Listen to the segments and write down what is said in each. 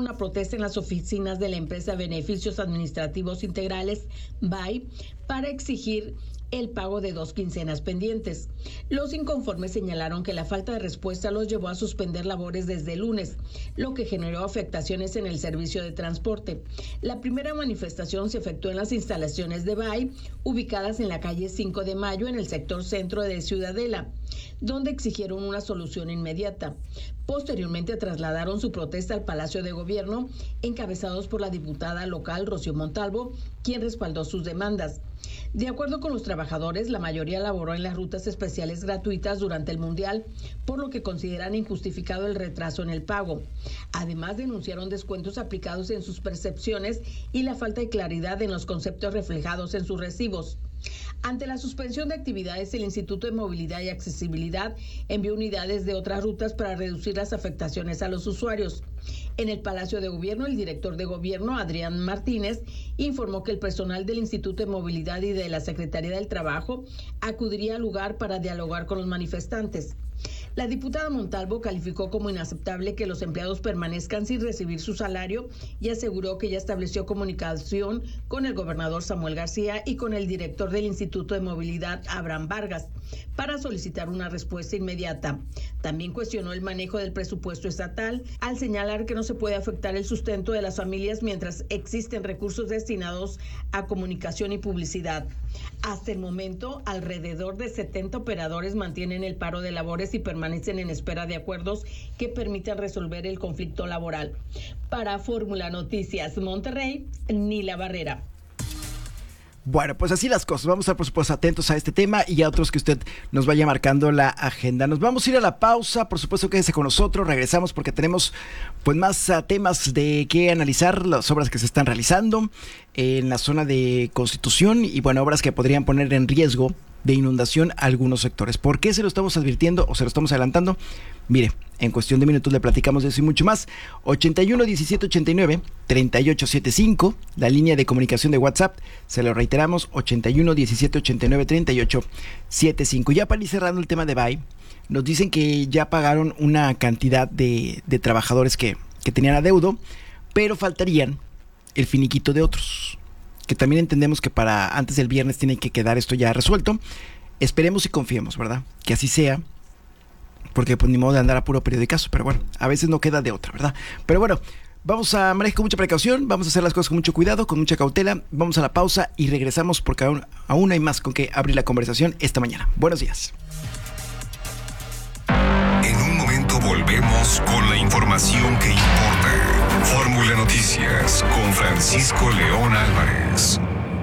una protesta en las oficinas de la empresa Beneficios Administrativos Integrales, BAI, para exigir el pago de 2 quincenas pendientes. Los inconformes señalaron que la falta de respuesta los llevó a suspender labores desde el lunes, lo que generó afectaciones en el servicio de transporte. La primera manifestación se efectuó en las instalaciones de BAI, ubicadas en la calle 5 de Mayo, en el sector centro de Ciudadela, donde exigieron una solución inmediata. Posteriormente trasladaron su protesta al Palacio de Gobierno, encabezados por la diputada local Rocío Montalvo, quien respaldó sus demandas. De acuerdo con los trabajadores, la mayoría laboró en las rutas especiales gratuitas durante el Mundial, por lo que consideran injustificado el retraso en el pago. Además, denunciaron descuentos aplicados en sus percepciones y la falta de claridad en los conceptos reflejados en sus recibos. Ante la suspensión de actividades, el Instituto de Movilidad y Accesibilidad envió unidades de otras rutas para reducir las afectaciones a los usuarios. En el Palacio de Gobierno, el director de Gobierno, Adrián Martínez, informó que el personal del Instituto de Movilidad y de la Secretaría del Trabajo acudiría al lugar para dialogar con los manifestantes. La diputada Montalvo calificó como inaceptable que los empleados permanezcan sin recibir su salario y aseguró que ya estableció comunicación con el gobernador Samuel García y con el director del Instituto de Movilidad, Abraham Vargas, para solicitar una respuesta inmediata. También cuestionó el manejo del presupuesto estatal al señalar que no se puede afectar el sustento de las familias mientras existen recursos destinados a comunicación y publicidad. Hasta el momento, alrededor de 70 operadores mantienen el paro de labores y permanecen en espera de acuerdos que permitan resolver el conflicto laboral. Para Fórmula Noticias Monterrey, Nila Barrera. Bueno, pues así las cosas. Vamos a estar, por supuesto, atentos a este tema y a otros que usted nos vaya marcando la agenda. Nos vamos a ir a la pausa. Por supuesto, quédese con nosotros. Regresamos porque tenemos pues más temas de qué analizar, las obras que se están realizando en la zona de Constitución y, bueno, obras que podrían poner en riesgo de inundación a algunos sectores. ¿Por qué se lo estamos advirtiendo o se lo estamos adelantando? Mire, en cuestión de minutos le platicamos de eso y mucho más. 81 17 89 38 75, la línea de comunicación de WhatsApp, se lo reiteramos, 81 17 89 38 75. Ya para ir cerrando el tema de BAI, nos dicen que ya pagaron una cantidad de trabajadores que tenían adeudo, pero faltarían el finiquito de otros, que también entendemos que para antes del viernes tiene que quedar esto ya resuelto. Esperemos y confiemos, ¿verdad? Que así sea, porque pues ni modo de andar a puro periodicazo, pero bueno, a veces no queda de otra, ¿verdad? Pero bueno, vamos a manejar con mucha precaución, vamos a hacer las cosas con mucho cuidado, con mucha cautela. Vamos a la pausa y regresamos porque aún hay más con que abrir la conversación esta mañana. Buenos días. En un momento volvemos con la información que importa. Fórmula Noticias con Francisco León Álvarez.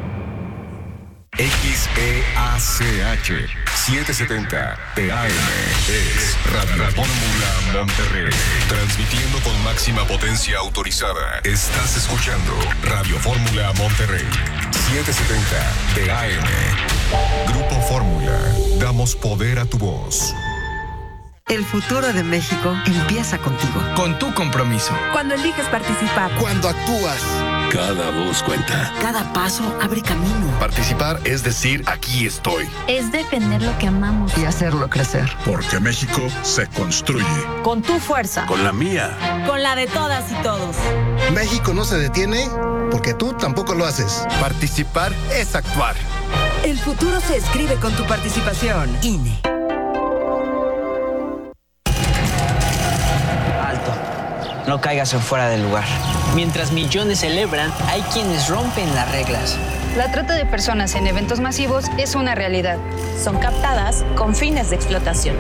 XEACH 770 TAM es Radio Fórmula Monterrey. Transmitiendo con máxima potencia autorizada. Estás escuchando Radio Fórmula Monterrey 770 TAM. Grupo Fórmula. Damos poder a tu voz. El futuro de México empieza contigo. Con tu compromiso. Cuando eliges participar. Cuando actúas. Cada voz cuenta. Cada paso abre camino. Participar es decir, aquí estoy. Es defender lo que amamos. Y hacerlo crecer. Porque México se construye. Con tu fuerza. Con la mía. Con la de todas y todos. México no se detiene porque tú tampoco lo haces. Participar es actuar. El futuro se escribe con tu participación. INE. No caigas en fuera del lugar. Mientras millones celebran, hay quienes rompen las reglas. La trata de personas en eventos masivos es una realidad. Son captadas con fines de explotación.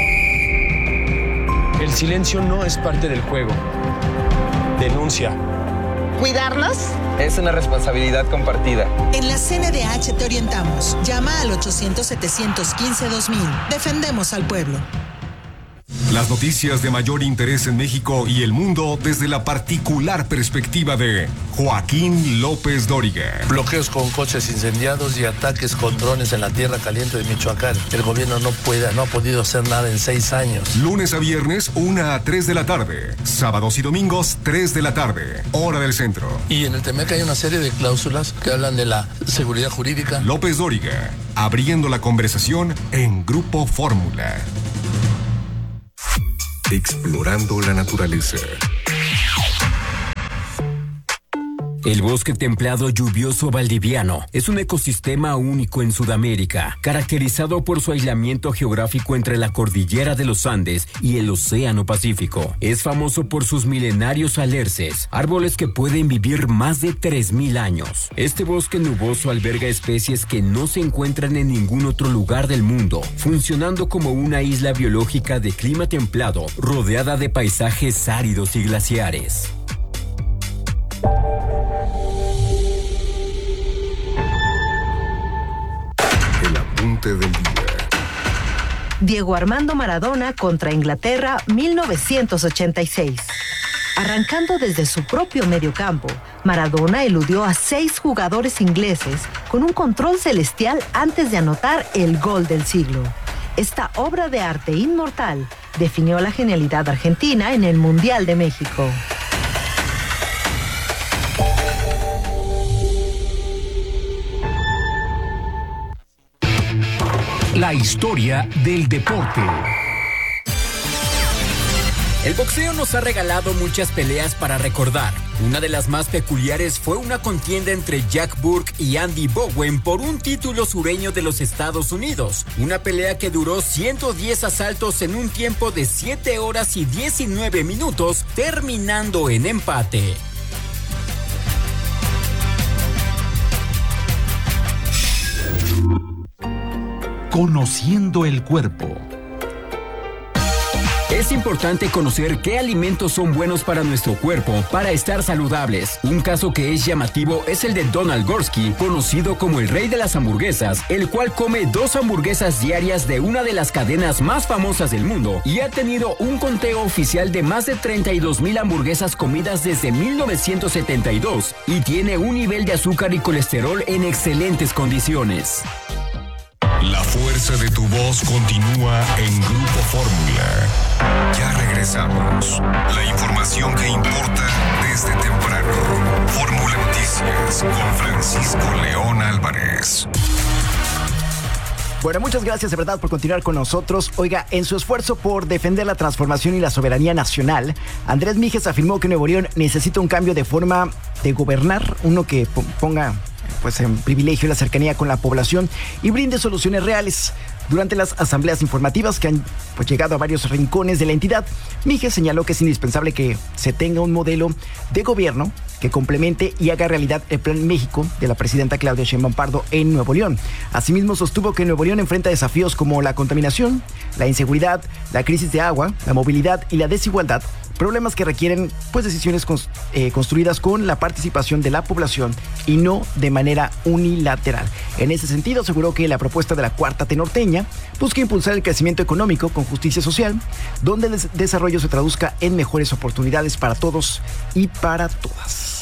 El silencio no es parte del juego. Denuncia. ¿Cuidarnos? Es una responsabilidad compartida. En la CNDH te orientamos. Llama al 800-715-2000. Defendemos al pueblo. Las noticias de mayor interés en México y el mundo desde la particular perspectiva de Joaquín López Dóriga. Bloqueos con coches incendiados y ataques con drones en la tierra caliente de Michoacán. El gobierno no ha podido hacer nada en 6 años. Lunes a viernes, 1 a 3 de la tarde. Sábados y domingos, 3 de la tarde. Hora del centro. Y en el TEMEC hay una serie de cláusulas que hablan de la seguridad jurídica. López Dóriga, abriendo la conversación en Grupo Fórmula. Explorando la naturaleza. El bosque templado lluvioso valdiviano es un ecosistema único en Sudamérica, caracterizado por su aislamiento geográfico entre la cordillera de los Andes y el Océano Pacífico. Es famoso por sus milenarios alerces, árboles que pueden vivir más de 3.000 años. Este bosque nuboso alberga especies que no se encuentran en ningún otro lugar del mundo, funcionando como una isla biológica de clima templado, rodeada de paisajes áridos y glaciares. El apunte del día. Diego Armando Maradona contra Inglaterra, 1986. Arrancando desde su propio mediocampo, Maradona eludió a 6 jugadores ingleses con un control celestial antes de anotar el gol del siglo. Esta obra de arte inmortal definió la genialidad argentina en el Mundial de México. La historia del deporte. El boxeo nos ha regalado muchas peleas para recordar. Una de las más peculiares fue una contienda entre Jack Burke y Andy Bowen por un título sureño de los Estados Unidos. Una pelea que duró 110 asaltos en un tiempo de 7 horas y 19 minutos, terminando en empate. Conociendo el cuerpo. Es importante conocer qué alimentos son buenos para nuestro cuerpo para estar saludables. Un caso que es llamativo es el de Donald Gorski, conocido como el rey de las hamburguesas, el cual come 2 hamburguesas diarias de una de las cadenas más famosas del mundo y ha tenido un conteo oficial de más de 32,000 hamburguesas comidas desde 1972 y tiene un nivel de azúcar y colesterol en excelentes condiciones. La fuerza de tu voz continúa en Grupo Fórmula. Ya regresamos. La información que importa desde temprano. Fórmula Noticias con Francisco León Álvarez. Bueno, muchas gracias de verdad por continuar con nosotros. Oiga, en su esfuerzo por defender la transformación y la soberanía nacional, Andrés Míguez afirmó que Nuevo León necesita un cambio de forma de gobernar, uno que ponga pues en privilegio la cercanía con la población y brinde soluciones reales. Durante las asambleas informativas que han llegado a varios rincones de la entidad, Míguez señaló que es indispensable que se tenga un modelo de gobierno que complemente y haga realidad el Plan México de la presidenta Claudia Sheinbaum Pardo en Nuevo León. Asimismo, sostuvo que Nuevo León enfrenta desafíos como la contaminación, la inseguridad, la crisis de agua, la movilidad y la desigualdad, problemas que requieren decisiones construidas con la participación de la población y no de manera unilateral. En ese sentido, aseguró que la propuesta de la Cuarta T norteña busca impulsar el crecimiento económico con justicia social, donde el desarrollo se traduzca en mejores oportunidades para todos y para todas.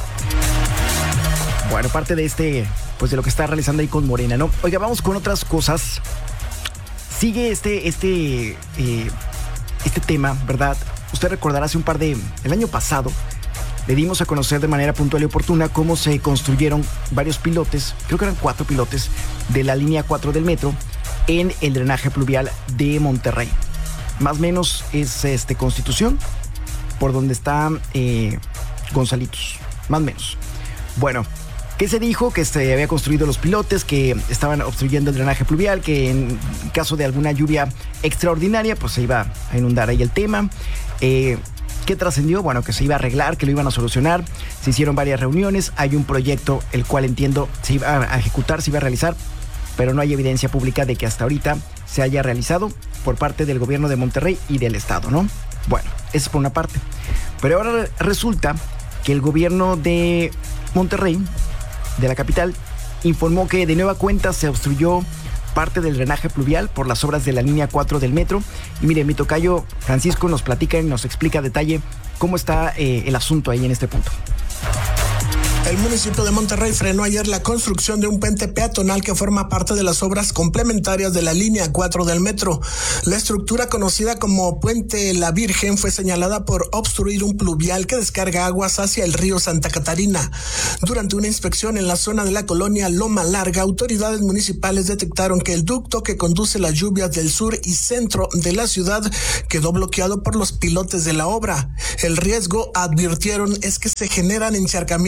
Bueno, parte de de lo que está realizando ahí con Morena, ¿no? Oiga, vamos con otras cosas. Sigue este tema, ¿verdad? Usted recordará el año pasado, le dimos a conocer de manera puntual y oportuna cómo se construyeron varios pilotes, creo que eran 4 pilotes, de la línea 4 del metro en el drenaje pluvial de Monterrey. Más o menos es Constitución, por donde está Gonzalitos, más o menos. Bueno, ¿qué se dijo? Que se había construido los pilotes, que estaban obstruyendo el drenaje pluvial, que en caso de alguna lluvia extraordinaria, pues se iba a inundar ahí el tema. ¿Qué trascendió? Bueno, que se iba a arreglar, que lo iban a solucionar. Se hicieron varias reuniones. Hay un proyecto, el cual entiendo se iba a ejecutar, se iba a realizar, pero no hay evidencia pública de que hasta ahorita se haya realizado por parte del gobierno de Monterrey y del estado, ¿no? Bueno, eso es por una parte. Pero ahora resulta que el gobierno de Monterrey, de la capital, informó que de nueva cuenta se obstruyó parte del drenaje pluvial por las obras de la línea 4 del metro. Y mire, mi tocayo Francisco nos platica y nos explica a detalle cómo está el asunto ahí en este punto. El municipio de Monterrey frenó ayer la construcción de un puente peatonal que forma parte de las obras complementarias de la línea 4 del metro. La estructura conocida como Puente La Virgen fue señalada por obstruir un pluvial que descarga aguas hacia el río Santa Catarina. Durante una inspección en la zona de la colonia Loma Larga, autoridades municipales detectaron que el ducto que conduce las lluvias del sur y centro de la ciudad quedó bloqueado por los pilotes de la obra. El riesgo, advirtieron, es que se generan encharcamientos o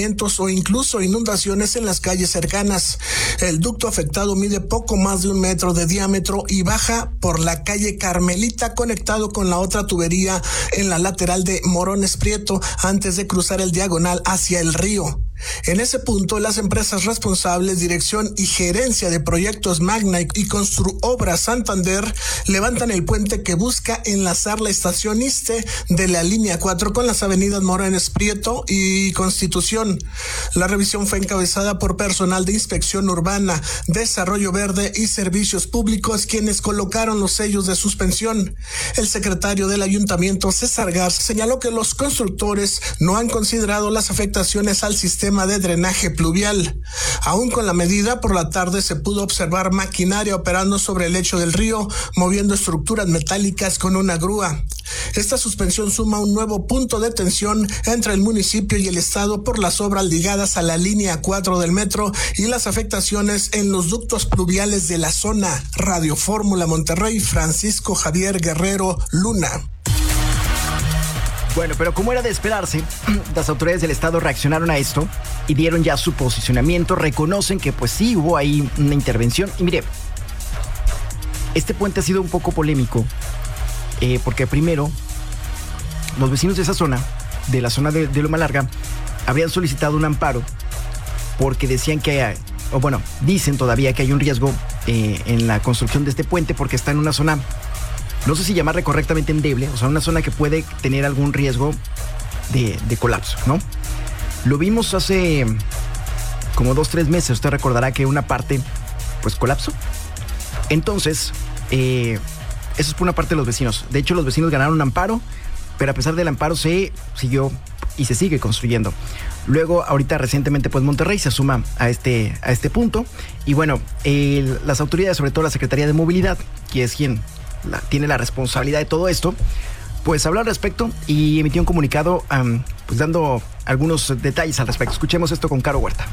o incluso inundaciones en las calles cercanas. El ducto afectado mide poco más de 1 metro de diámetro y baja por la calle Carmelita, conectado con la otra tubería en la lateral de Morones Prieto antes de cruzar el diagonal hacia el río. En ese punto, las empresas responsables, dirección y gerencia de proyectos Magna y Construobras Santander levantan el puente que busca enlazar la estación Iste de la línea 4 con las avenidas Morones Prieto y Constitución. La revisión fue encabezada por personal de Inspección Urbana, Desarrollo Verde y Servicios Públicos, quienes colocaron los sellos de suspensión. El secretario del Ayuntamiento, César Garza, señaló que los constructores no han considerado las afectaciones al sistema de drenaje pluvial. Aún con la medida, por la tarde se pudo observar maquinaria operando sobre el lecho del río, moviendo estructuras metálicas con una grúa. Esta suspensión suma un nuevo punto de tensión entre el municipio y el estado por las obras ligadas a la línea 4 del metro y las afectaciones en los ductos pluviales de la zona. Radio Fórmula Monterrey, Francisco Javier Guerrero Luna. Bueno, pero como era de esperarse, las autoridades del estado reaccionaron a esto y dieron ya su posicionamiento, reconocen que pues sí hubo ahí una intervención. Y mire, este puente ha sido un poco polémico, porque primero, los vecinos de esa zona, de la zona de Loma Larga, habían solicitado un amparo porque decían que, o bueno, dicen todavía que hay un riesgo en la construcción de este puente porque está en una zona, no sé si llamarle correctamente endeble, o sea, una zona que puede tener algún riesgo de colapso, ¿no? Lo vimos hace como 2-3 meses, usted recordará que una parte, pues, colapsó. Entonces, eso es por una parte de los vecinos. De hecho, los vecinos ganaron un amparo, pero a pesar del amparo se siguió y se sigue construyendo. Luego, ahorita recientemente, pues Monterrey se suma a este punto. Y bueno, las autoridades, sobre todo la Secretaría de Movilidad, que es quien tiene la responsabilidad de todo esto, pues habló al respecto y emitió un comunicado, pues dando algunos detalles al respecto. Escuchemos esto con Caro Huerta.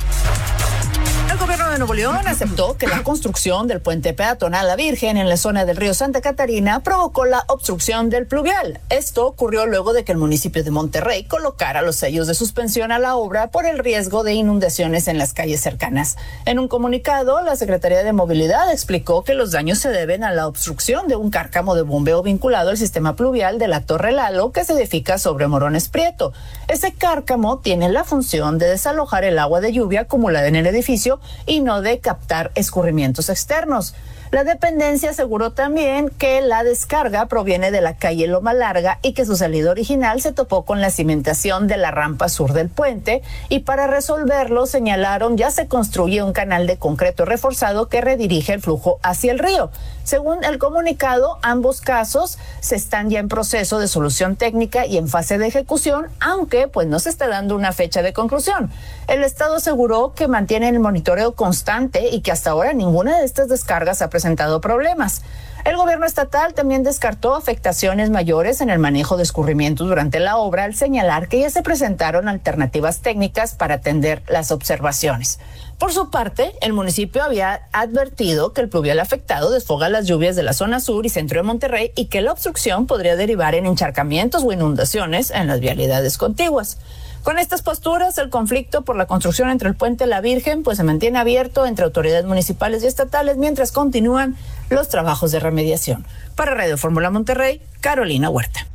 El gobierno de Nuevo León aceptó que la construcción del puente peatonal La Virgen en la zona del río Santa Catarina provocó la obstrucción del pluvial. Esto ocurrió luego de que el municipio de Monterrey colocara los sellos de suspensión a la obra por el riesgo de inundaciones en las calles cercanas. En un comunicado, la Secretaría de Movilidad explicó que los daños se deben a la obstrucción de un cárcamo de bombeo vinculado al sistema pluvial de la Torre Lalo que se edifica sobre Morones Prieto. Ese cárcamo tiene la función de desalojar el agua de lluvia acumulada en el edificio y no de captar escurrimientos externos. La dependencia aseguró también que la descarga proviene de la calle Loma Larga y que su salida original se topó con la cimentación de la rampa sur del puente, y para resolverlo señalaron ya se construye un canal de concreto reforzado que redirige el flujo hacia el río. Según el comunicado, ambos casos se están ya en proceso de solución técnica y en fase de ejecución, aunque pues no se está dando una fecha de conclusión. El Estado aseguró que mantiene el monitoreo constante y que hasta ahora ninguna de estas descargas ha presentado problemas. El gobierno estatal también descartó afectaciones mayores en el manejo de escurrimientos durante la obra, al señalar que ya se presentaron alternativas técnicas para atender las observaciones. Por su parte, el municipio había advertido que el pluvial afectado desfoga las lluvias de la zona sur y centro de Monterrey y que la obstrucción podría derivar en encharcamientos o inundaciones en las vialidades contiguas. Con estas posturas, el conflicto por la construcción entre el puente La Virgen pues se mantiene abierto entre autoridades municipales y estatales mientras continúan los trabajos de remediación. Para Radio Fórmula Monterrey, Carolina Huerta.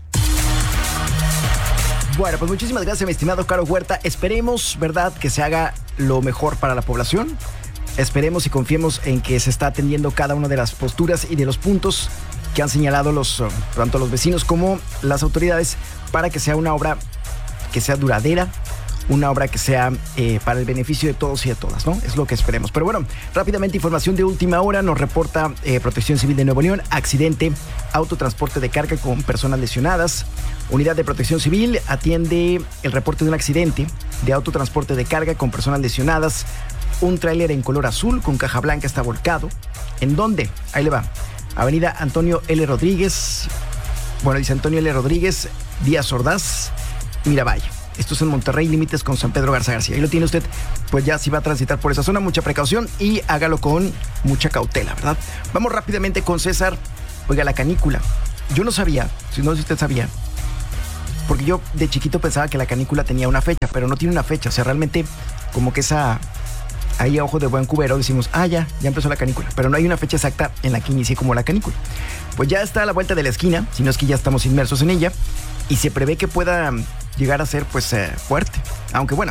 Bueno, pues muchísimas gracias, mi estimado Caro Huerta. Esperemos, ¿verdad?, que se haga lo mejor para la población. Esperemos y confiemos en que se está atendiendo cada una de las posturas y de los puntos que han señalado tanto los vecinos como las autoridades para que sea una obra que sea duradera, una obra que sea para el beneficio de todos y de todas, ¿no? Es lo que esperemos. Pero bueno, rápidamente, información de última hora, nos reporta Protección Civil de Nuevo León, accidente, autotransporte de carga con personas lesionadas. Unidad de Protección Civil atiende el reporte de un accidente de autotransporte de carga con personas lesionadas. Un tráiler en color azul con caja blanca está volcado. ¿En dónde? Ahí le va. Avenida Antonio L. Rodríguez. Bueno, dice Antonio L. Rodríguez, Díaz Ordaz, Miravalle. Esto es en Monterrey, límites con San Pedro Garza García. Ahí lo tiene usted, pues ya si va a transitar por esa zona, mucha precaución y hágalo con mucha cautela, ¿verdad? Vamos rápidamente con César. Oiga, la canícula. Yo no sabía, si no sé si usted sabía, porque yo de chiquito pensaba que la canícula tenía una fecha, pero no tiene una fecha. O sea, realmente como que ahí a ojo de buen cubero decimos, ya empezó la canícula, pero no hay una fecha exacta en la que inicie como la canícula. Pues ya está a la vuelta de la esquina, si no es que ya estamos inmersos en ella, y se prevé que pueda llegar a ser pues fuerte. Aunque bueno,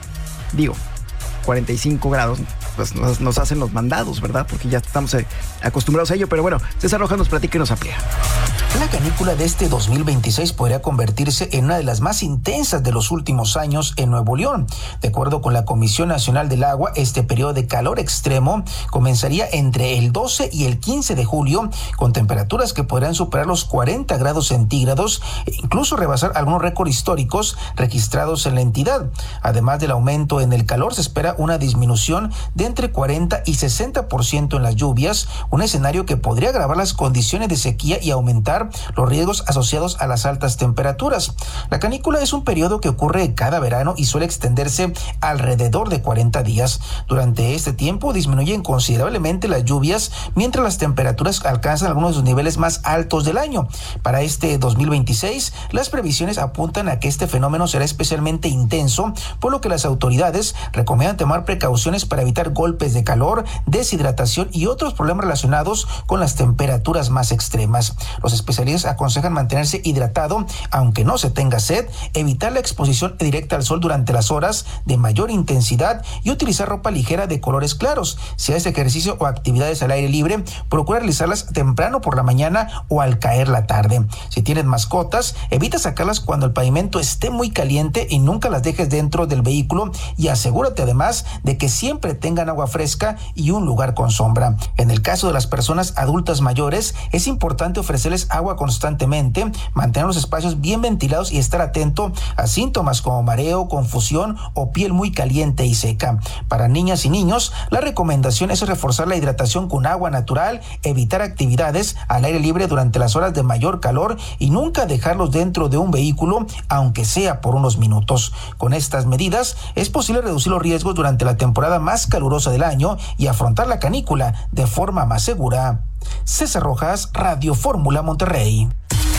45 grados pues nos hacen los mandados, ¿verdad? Porque ya estamos acostumbrados a ello, pero bueno, César Rojas nos platica y nos amplía. La canícula de este 2026 podría convertirse en una de las más intensas de los últimos años en Nuevo León. De acuerdo con la Comisión Nacional del Agua, este periodo de calor extremo comenzaría entre el 12 y el 15 de julio, con temperaturas que podrán superar los 40 grados centígrados e incluso rebasar algunos récords históricos registrados en la entidad. Además del aumento en el calor, se espera una disminución de entre 40 y 60% en las lluvias, un escenario que podría agravar las condiciones de sequía y aumentar los riesgos asociados a las altas temperaturas. La canícula es un periodo que ocurre cada verano y suele extenderse alrededor de 40 días. Durante este tiempo disminuyen considerablemente las lluvias, mientras las temperaturas alcanzan algunos de los niveles más altos del año. Para este 2026, las previsiones apuntan a que este fenómeno será especialmente intenso, por lo que las autoridades recomiendan tomar precauciones para evitar golpes de calor, deshidratación y otros problemas relacionados con las temperaturas más extremas. Los especialistas aconsejan mantenerse hidratado aunque no se tenga sed, evitar la exposición directa al sol durante las horas de mayor intensidad y utilizar ropa ligera de colores claros. Si haces ejercicio o actividades al aire libre, procura realizarlas temprano por la mañana o al caer la tarde. Si tienes mascotas, evita sacarlas cuando el pavimento esté muy caliente y nunca las dejes dentro del vehículo, y asegúrate además de que siempre tengan agua fresca y un lugar con sombra. En el caso de las personas adultas mayores, es importante ofrecerles agua constantemente, mantener los espacios bien ventilados y estar atento a síntomas como mareo, confusión o piel muy caliente y seca. Para niñas y niños, la recomendación es reforzar la hidratación con agua natural, evitar actividades al aire libre durante las horas de mayor calor y nunca dejarlos dentro de un vehículo, aunque sea por unos minutos. Con estas medidas es posible reducir los riesgos durante la temporada más calurosa del año y afrontar la canícula de forma más segura. César Rojas, Radio Fórmula Monterrey.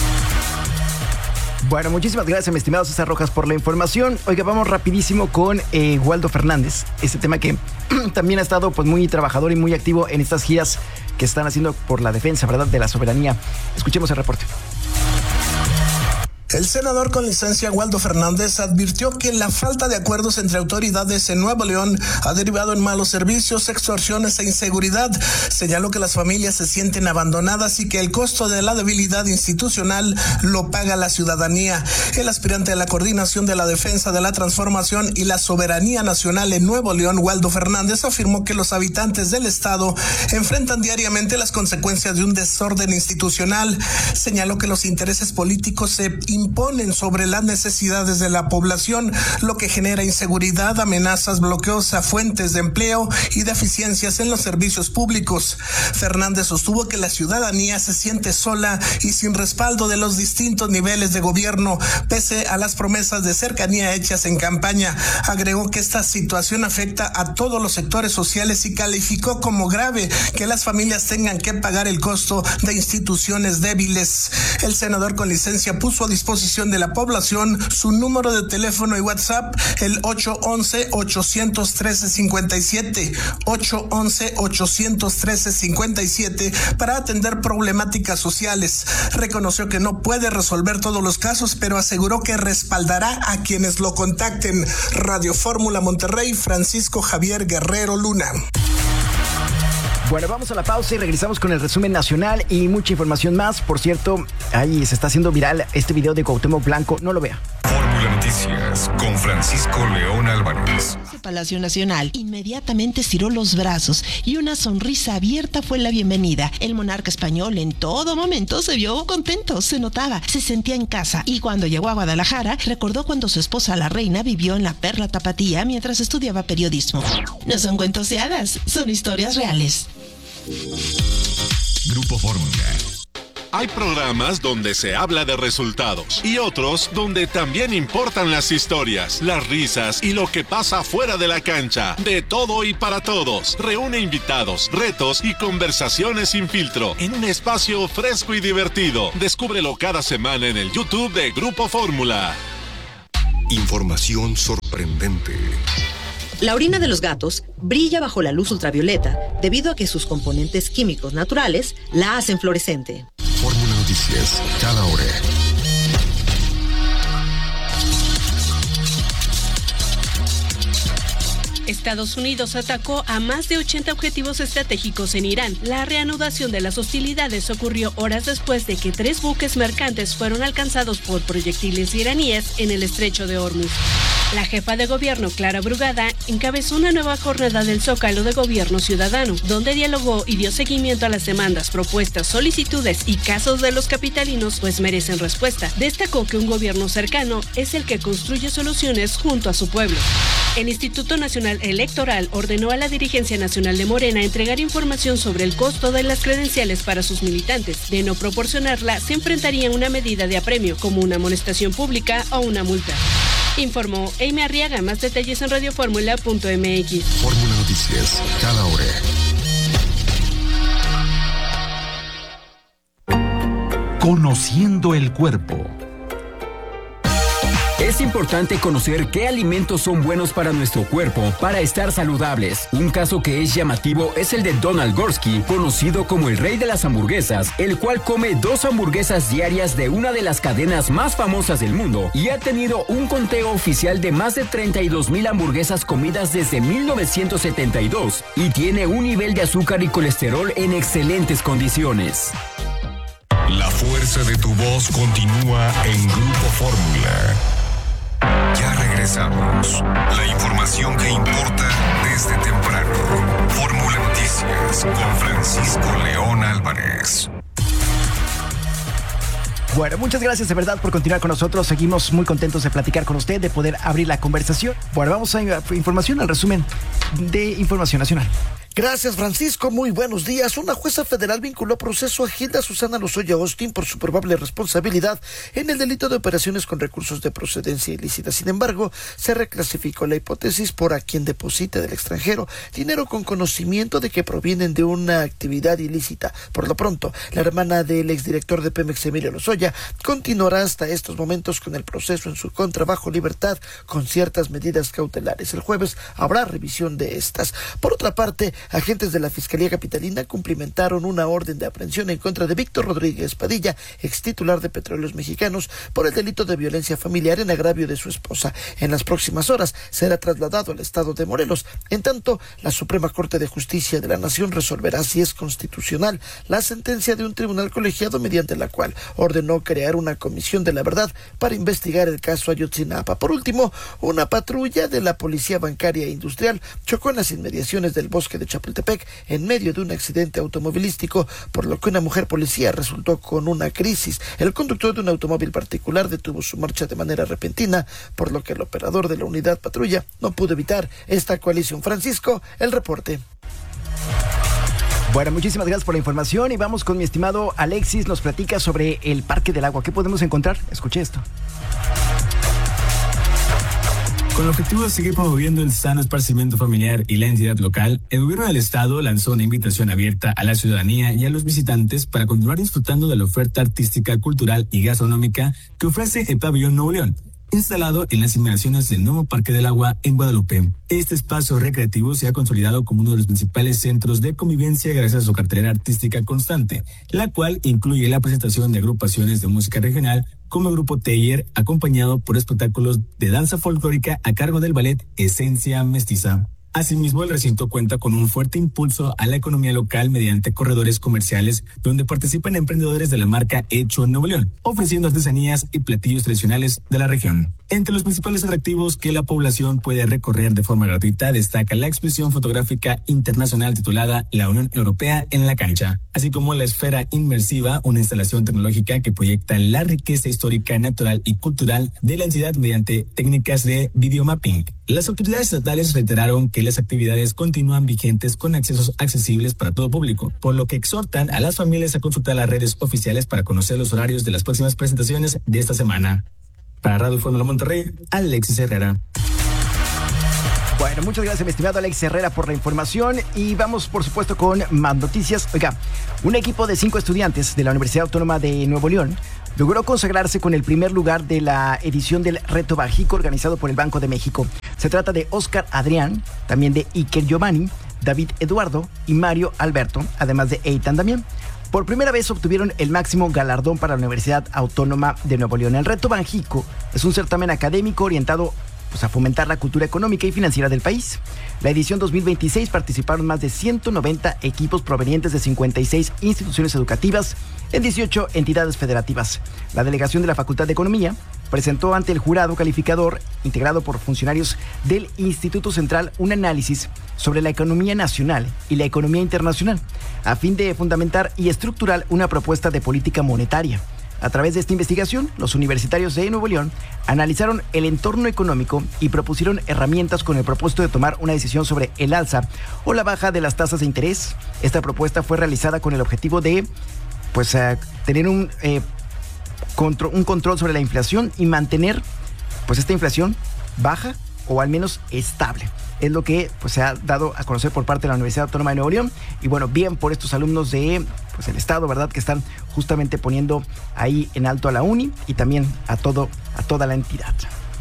Bueno, muchísimas gracias, mi estimado César Rojas, por la información. Oiga, vamos rapidísimo con Waldo Fernández. Este tema que también ha estado pues muy trabajador y muy activo en estas giras que están haciendo por la defensa, ¿verdad?, de la soberanía. Escuchemos el reporte. El senador con licencia Waldo Fernández advirtió que la falta de acuerdos entre autoridades en Nuevo León ha derivado en malos servicios, extorsiones e inseguridad. Señaló que las familias se sienten abandonadas y que el costo de la debilidad institucional lo paga la ciudadanía. El aspirante a la coordinación de la defensa de la transformación y la soberanía nacional en Nuevo León, Waldo Fernández, afirmó que los habitantes del estado enfrentan diariamente las consecuencias de un desorden institucional. Señaló que los intereses políticos se imponen sobre las necesidades de la población, lo que genera inseguridad, amenazas, bloqueos a fuentes de empleo y deficiencias en los servicios públicos. Fernández sostuvo que la ciudadanía se siente sola y sin respaldo de los distintos niveles de gobierno, pese a las promesas de cercanía hechas en campaña. Agregó que esta situación afecta a todos los sectores sociales y calificó como grave que las familias tengan que pagar el costo de instituciones débiles. El senador con licencia puso a disposición de la población su número de teléfono y WhatsApp, el 811-813-57, 811-813-57, para atender problemáticas sociales. Reconoció que no puede resolver todos los casos, pero aseguró que respaldará a quienes lo contacten. Radio Fórmula Monterrey, Francisco Javier Guerrero Luna. Bueno, vamos a la pausa y regresamos con el resumen nacional y mucha información más. Por cierto, ahí se está haciendo viral este video de Cuauhtémoc Blanco. No lo vea. Fórmula Noticias con Francisco León Álvarez. Palacio Nacional inmediatamente estiró los brazos y una sonrisa abierta fue la bienvenida. El monarca español en todo momento se vio contento, se notaba, se sentía en casa, y cuando llegó a Guadalajara recordó cuando su esposa la reina vivió en la Perla Tapatía mientras estudiaba periodismo. No son cuentos de hadas, son historias reales. Grupo Fórmula. Hay programas donde se habla de resultados y otros donde también importan las historias, las risas y lo que pasa fuera de la cancha. De todo y para todos. Reúne invitados, retos y conversaciones sin filtro en un espacio fresco y divertido. Descúbrelo cada semana en el YouTube de Grupo Fórmula. Información sorprendente. La orina de los gatos brilla bajo la luz ultravioleta debido a que sus componentes químicos naturales la hacen fluorescente. Fórmula Noticias, cada hora. Estados Unidos atacó a más de 80 objetivos estratégicos en Irán. La reanudación de las hostilidades ocurrió horas después de que 3 buques mercantes fueron alcanzados por proyectiles iraníes en el estrecho de Hormuz. La jefa de gobierno, Clara Brugada, encabezó una nueva jornada del Zócalo de Gobierno Ciudadano, donde dialogó y dio seguimiento a las demandas, propuestas, solicitudes y casos de los capitalinos, pues merecen respuesta. Destacó que un gobierno cercano es el que construye soluciones junto a su pueblo. El Instituto Nacional Electoral ordenó a la dirigencia nacional de Morena entregar información sobre el costo de las credenciales para sus militantes. De no proporcionarla, se enfrentaría a una medida de apremio, como una amonestación pública o una multa. Informó Amy Arriaga. Más detalles en radioformula.mx. Fórmula Noticias, cada hora. Conociendo el cuerpo. Es importante conocer qué alimentos son buenos para nuestro cuerpo para estar saludables. Un caso que es llamativo es el de Donald Gorski, conocido como el rey de las hamburguesas, el cual come 2 hamburguesas diarias de una de las cadenas más famosas del mundo y ha tenido un conteo oficial de más de 32,000 hamburguesas comidas desde 1972 y tiene un nivel de azúcar y colesterol en excelentes condiciones. La fuerza de tu voz continúa en Grupo Fórmula. Ya regresamos. La información que importa desde temprano. Fórmula Noticias con Francisco León Álvarez. Bueno, muchas gracias de verdad por continuar con nosotros. Seguimos muy contentos de platicar con usted, de poder abrir la conversación. Bueno, vamos a información, al resumen de Información Nacional. Gracias, Francisco. Muy buenos días. Una jueza federal vinculó proceso a Hilda Susana Lozoya Austin por su probable responsabilidad en el delito de operaciones con recursos de procedencia ilícita. Sin embargo, se reclasificó la hipótesis por a quien deposite del extranjero dinero con conocimiento de que provienen de una actividad ilícita. Por lo pronto, la hermana del exdirector de Pemex, Emilio Lozoya, continuará hasta estos momentos con el proceso en su contra bajo libertad con ciertas medidas cautelares. El jueves habrá revisión de estas. Por otra parte, agentes de la Fiscalía Capitalina cumplimentaron una orden de aprehensión en contra de Víctor Rodríguez Padilla, ex titular de Petróleos Mexicanos, por el delito de violencia familiar en agravio de su esposa. En las próximas horas será trasladado al estado de Morelos. En tanto, la Suprema Corte de Justicia de la Nación resolverá si es constitucional la sentencia de un tribunal colegiado mediante la cual ordenó crear una comisión de la verdad para investigar el caso Ayotzinapa. Por último, una patrulla de la Policía Bancaria e Industrial chocó en las inmediaciones del bosque de Chapultepec en medio de un accidente automovilístico, por lo que una mujer policía resultó con una crisis. El conductor de un automóvil particular detuvo su marcha de manera repentina, por lo que el operador de la unidad patrulla no pudo evitar esta colisión. Francisco, el reporte. Bueno, muchísimas gracias por la información y vamos con mi estimado Alexis. Nos platica sobre el Parque del Agua. ¿Qué podemos encontrar? Escuche esto. Con el objetivo de seguir promoviendo el sano esparcimiento familiar y la entidad local, el gobierno del estado lanzó una invitación abierta a la ciudadanía y a los visitantes para continuar disfrutando de la oferta artística, cultural y gastronómica que ofrece el Pabellón Nuevo León, instalado en las inmediaciones del nuevo Parque del Agua en Guadalupe. Este espacio recreativo se ha consolidado como uno de los principales centros de convivencia gracias a su cartelera artística constante, la cual incluye la presentación de agrupaciones de música regional como el Grupo Teyer, acompañado por espectáculos de danza folclórica a cargo del ballet Esencia Mestiza. Asimismo, el recinto cuenta con un fuerte impulso a la economía local mediante corredores comerciales donde participan emprendedores de la marca Hecho en Nuevo León, ofreciendo artesanías y platillos tradicionales de la región. Entre los principales atractivos que la población puede recorrer de forma gratuita destaca la exposición fotográfica internacional titulada La Unión Europea en la cancha, así como la esfera inmersiva, una instalación tecnológica que proyecta la riqueza histórica, natural y cultural de la entidad mediante técnicas de videomapping. Las autoridades estatales reiteraron que las actividades continúan vigentes con accesos accesibles para todo público, por lo que exhortan a las familias a consultar las redes oficiales para conocer los horarios de las próximas presentaciones de esta semana. Para Radio Fórmula Monterrey, Alexis Herrera. Bueno, muchas gracias, mi estimado Alex Herrera, por la información. Y vamos, por supuesto, con más noticias. Oiga, un equipo de 5 estudiantes de la Universidad Autónoma de Nuevo León logró consagrarse con el primer lugar de la edición del Reto Bajico organizado por el Banco de México. Se trata de Oscar Adrián, también de Iker Giovanni, David Eduardo y Mario Alberto, además de Eitan Damián. Por primera vez obtuvieron el máximo galardón para la Universidad Autónoma de Nuevo León. El Reto Banjico es un certamen académico orientado a fomentar la cultura económica y financiera del país. La edición 2026 participaron más de 190 equipos provenientes de 56 instituciones educativas en 18 entidades federativas. La delegación de la Facultad de Economía presentó ante el jurado calificador, integrado por funcionarios del Instituto Central, un análisis sobre la economía nacional y la economía internacional, a fin de fundamentar y estructurar una propuesta de política monetaria. A través de esta investigación, los universitarios de Nuevo León analizaron el entorno económico y propusieron herramientas con el propósito de tomar una decisión sobre el alza o la baja de las tasas de interés. Esta propuesta fue realizada con el objetivo de tener un control sobre la inflación y mantener esta inflación baja o al menos estable. Es lo que se ha dado a conocer por parte de la Universidad Autónoma de Nuevo León. Y bueno, bien por estos alumnos de el Estado, ¿verdad? Que están justamente poniendo ahí en alto a la uni y también a toda la entidad.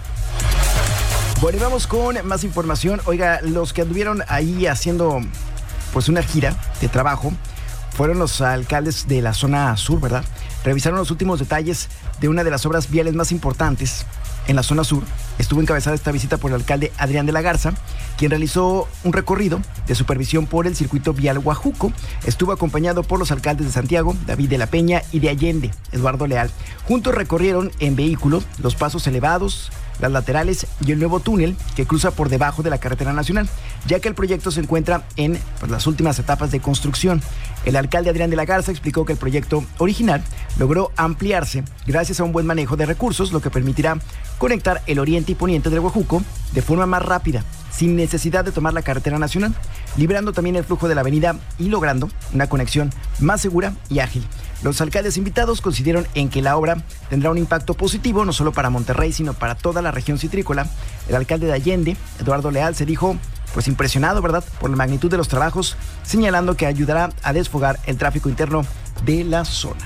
Bueno, y vamos con más información. Oiga, los que anduvieron ahí haciendo una gira de trabajo fueron los alcaldes de la zona sur, ¿verdad? Revisaron los últimos detalles de una de las obras viales más importantes en la zona sur. Estuvo encabezada esta visita por el alcalde Adrián de la Garza, quien realizó un recorrido de supervisión por el circuito vial Huajuco. Estuvo acompañado por los alcaldes de Santiago, David de la Peña, y de Allende, Eduardo Leal. Juntos recorrieron en vehículo los pasos elevados, las laterales y el nuevo túnel que cruza por debajo de la carretera nacional, ya que el proyecto se encuentra en las últimas etapas de construcción. El alcalde Adrián de la Garza explicó que el proyecto original logró ampliarse gracias a un buen manejo de recursos, lo que permitirá conectar el oriente y poniente del Huajuco de forma más rápida, sin necesidad de tomar la carretera nacional, liberando también el flujo de la avenida y logrando una conexión más segura y ágil. Los alcaldes invitados coincidieron en que la obra tendrá un impacto positivo no solo para Monterrey, sino para toda la región citrícola. El alcalde de Allende, Eduardo Leal, se dijo impresionado, ¿verdad?, por la magnitud de los trabajos, señalando que ayudará a desfogar el tráfico interno de la zona.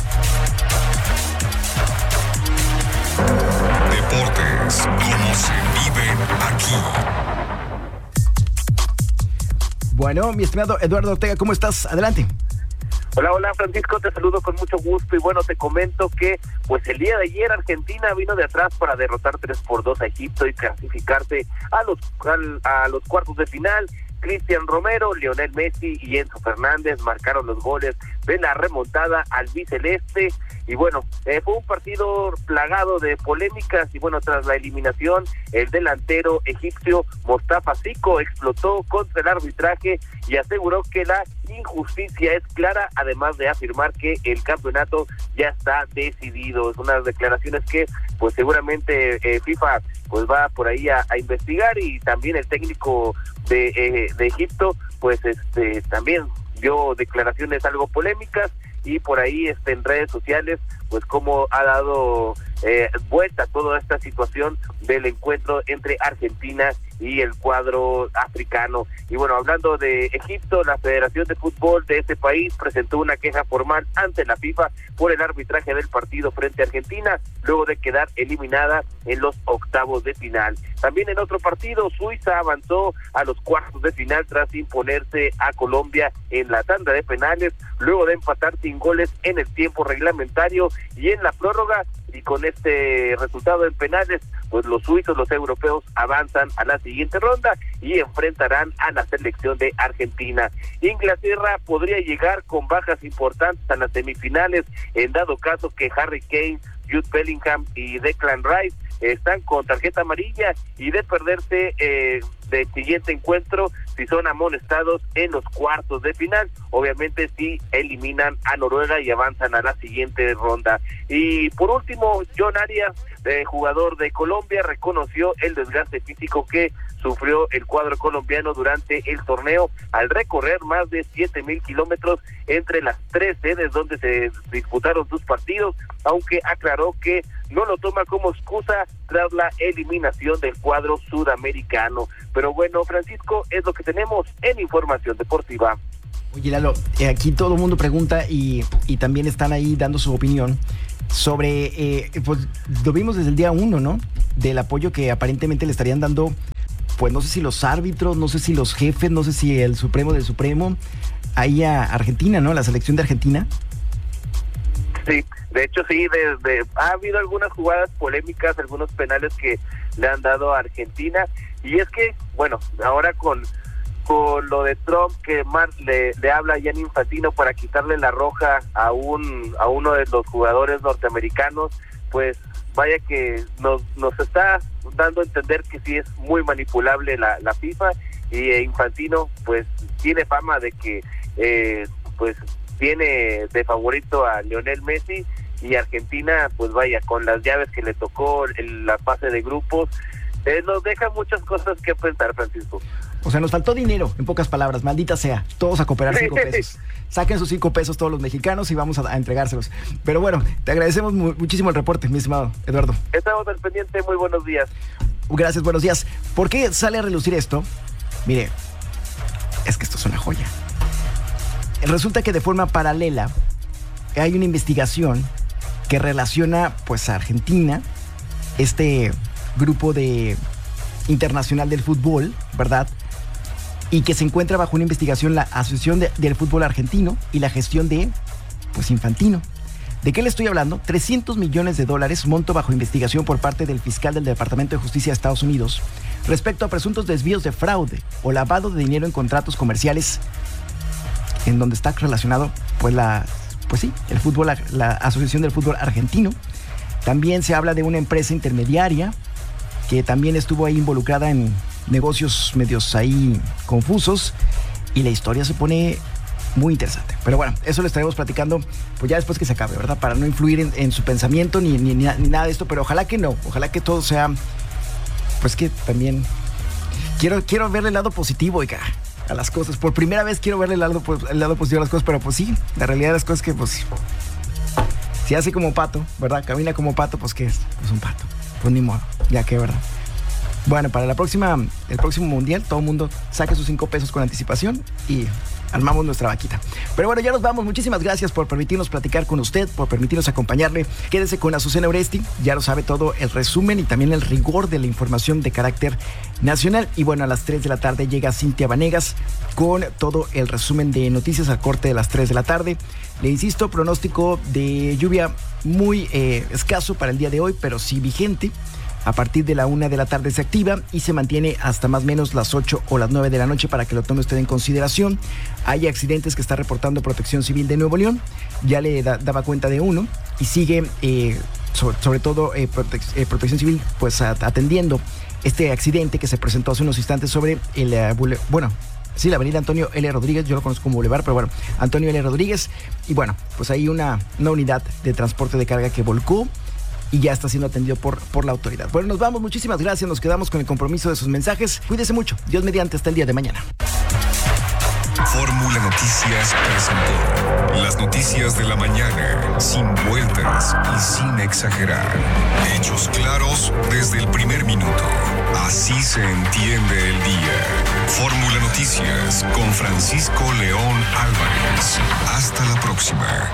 Deportes, como se viven aquí. Bueno, mi estimado Eduardo Ortega, ¿cómo estás? Adelante. Hola Francisco, te saludo con mucho gusto y bueno, te comento que el día de ayer Argentina vino de atrás para derrotar 3-2 a Egipto y clasificarse a los cuartos de final. Cristian Romero, Lionel Messi y Enzo Fernández marcaron los goles de la remontada albiceleste. Y bueno, fue un partido plagado de polémicas y bueno, tras la eliminación, el delantero egipcio Mostafa Siko explotó contra el arbitraje y aseguró que la injusticia es clara, además de afirmar que el campeonato ya está decidido. Es unas declaraciones que seguramente FIFA va por ahí a investigar, y también el técnico de Egipto también dio declaraciones algo polémicas, y por ahí en redes sociales cómo ha dado vuelta toda esta situación del encuentro entre Argentina y el cuadro africano. Y bueno, hablando de Egipto, la Federación de Fútbol de ese país presentó una queja formal ante la FIFA por el arbitraje del partido frente a Argentina, luego de quedar eliminada en los octavos de final. También en otro partido, Suiza avanzó a los cuartos de final tras imponerse a Colombia en la tanda de penales, luego de empatar sin goles en el tiempo reglamentario y en la prórroga. Y con este resultado en penales, los suizos, los europeos, avanzan a la siguiente ronda y enfrentarán a la selección de Argentina. Inglaterra podría llegar con bajas importantes a las semifinales, en dado caso que Harry Kane, Jude Bellingham y Declan Rice están con tarjeta amarilla y de perderse del siguiente encuentro si son amonestados en los cuartos de final. Obviamente si eliminan a Noruega y avanzan a la siguiente ronda. Y por último, John Arias, jugador de Colombia, reconoció el desgaste físico que sufrió el cuadro colombiano durante el torneo al recorrer más de 7,000 kilómetros entre las 3 sedes donde se disputaron sus partidos, aunque aclaró que no lo toma como excusa tras la eliminación del cuadro sudamericano. Pero bueno, Francisco, es lo que tenemos en Información Deportiva. Oye, Lalo, aquí todo el mundo pregunta y también están ahí dando su opinión sobre, pues lo vimos desde el día 1, ¿no? Del apoyo que aparentemente le estarían dando, pues no sé si los árbitros, no sé si los jefes, no sé si el Supremo del Supremo, ahí a Argentina, ¿no? La selección de Argentina. Sí, de hecho sí, ha habido algunas jugadas polémicas, algunos penales que le han dado a Argentina, y es que, bueno, ahora con lo de Trump, que le habla a Gianni Infantino para quitarle la roja a uno de los jugadores norteamericanos, pues vaya que nos está dando a entender que sí es muy manipulable la FIFA, y Infantino pues tiene fama de que pues tiene de favorito a Lionel Messi, y Argentina pues vaya, con las llaves que le tocó en la fase de grupos, nos deja muchas cosas que pensar, Francisco. O sea, nos faltó dinero, en pocas palabras, maldita sea, todos a cooperar 5 pesos. Saquen sus 5 pesos todos los mexicanos y vamos a entregárselos. Pero bueno, te agradecemos muchísimo el reporte, mi estimado Eduardo. Estamos al pendiente, muy buenos días. Gracias, buenos días. ¿Por qué sale a relucir esto? Mire, es que esto es una joya. Resulta que de forma paralela hay una investigación que relaciona pues a Argentina, este grupo internacional del fútbol, ¿verdad? Y que se encuentra bajo una investigación la Asociación del Fútbol Argentino y la gestión de, pues, Infantino. ¿De qué le estoy hablando? $300 millones, monto bajo investigación por parte del fiscal del Departamento de Justicia de Estados Unidos, respecto a presuntos desvíos de fraude o lavado de dinero en contratos comerciales, en donde está relacionado, pues el fútbol, la Asociación del Fútbol Argentino. También se habla de una empresa intermediaria que también estuvo ahí involucrada en negocios medios ahí confusos, y la historia se pone muy interesante. Pero bueno, eso lo estaremos platicando pues ya después que se acabe, ¿verdad? Para no influir en su pensamiento ni nada de esto, pero ojalá que no, ojalá que todo sea, pues que también quiero verle el lado positivo, oiga, a las cosas. Por primera vez quiero verle el lado positivo a las cosas, pero pues sí, la realidad de las cosas es que pues si hace como pato, ¿verdad? Camina como pato, pues ¿qué es? Pues un pato. Pues ni modo, ya que, ¿verdad? Bueno, para el próximo mundial, todo el mundo saque sus 5 pesos con anticipación y armamos nuestra vaquita. Pero bueno, ya nos vamos. Muchísimas gracias por permitirnos platicar con usted, por permitirnos acompañarle. Quédese con Azucena Oresti, ya lo sabe todo el resumen y también el rigor de la información de carácter nacional. Y bueno, a las 3 de la tarde llega Cintia Vanegas con todo el resumen de noticias al corte de las 3 de la tarde. Le insisto, pronóstico de lluvia muy escaso para el día de hoy, pero sí vigente. A partir de la 1 de la tarde se activa y se mantiene hasta más o menos las 8 o las 9 de la noche para que lo tome usted en consideración. Hay accidentes que está reportando Protección Civil de Nuevo León. Ya le daba cuenta de uno y sigue sobre todo Protección Civil pues atendiendo este accidente que se presentó hace unos instantes sobre la avenida Antonio L. Rodríguez, yo lo conozco como Boulevard, pero bueno, Antonio L. Rodríguez. Y bueno, pues hay una unidad de transporte de carga que volcó y ya está siendo atendido por la autoridad. Bueno, nos vamos, muchísimas gracias, nos quedamos con el compromiso de sus mensajes. Cuídese mucho, Dios mediante, hasta el día de mañana. Fórmula Noticias presentó las noticias de la mañana, sin vueltas y sin exagerar. Hechos claros desde el primer minuto. Así se entiende el día. Fórmula Noticias con Francisco León Álvarez. Hasta la próxima.